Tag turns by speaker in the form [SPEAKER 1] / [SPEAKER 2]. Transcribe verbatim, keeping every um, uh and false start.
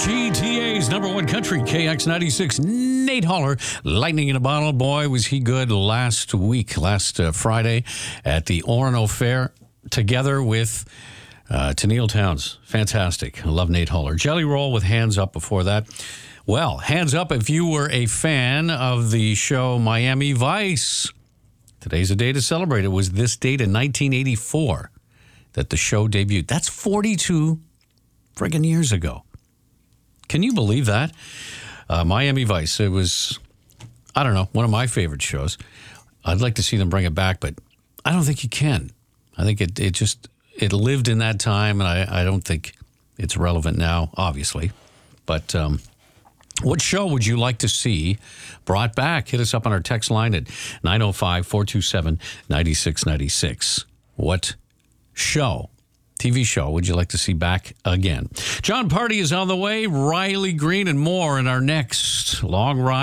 [SPEAKER 1] G T A's number one country, K X ninety-six, Nate Holler, lightning in a bottle. Boy, was he good last week, last uh, Friday at the Orono Fair, together with uh, Tennille Towns. Fantastic. I love Nate Holler. Jelly Roll with Hands Up before that. Well, hands up if you were a fan of the show Miami Vice. Today's a day to celebrate. It was this date in nineteen eighty-four that the show debuted. That's forty-two friggin' years ago. Can you believe that? Uh, Miami Vice, it was, I don't know, one of my favorite shows. I'd like to see them bring it back, but I don't think you can. I think it, it just, it lived in that time, and I, I don't think it's relevant now, obviously. But um, what show would you like to see brought back? Hit us up on our text line at nine oh five, four two seven, nine six nine six. What show? T V show would you like to see back again? John Party is on the way. Riley Green and more in our next long ride.